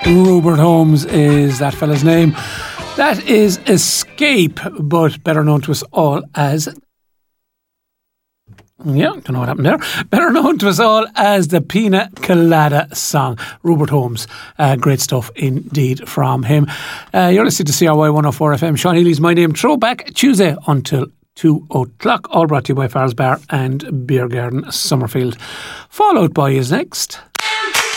Rupert Holmes is that fella's name. That is Escape, but better known to us all as... Yeah, don't know what happened there. Better known to us all as the Pina Colada song. Rupert Holmes. Great stuff indeed from him. You're listening to CRY 104 FM. Sean Healy's my name. Throwback Tuesday until 2 o'clock. All brought to you by Farrell's Bar and Beer Garden, Summerfield. Followed by is next...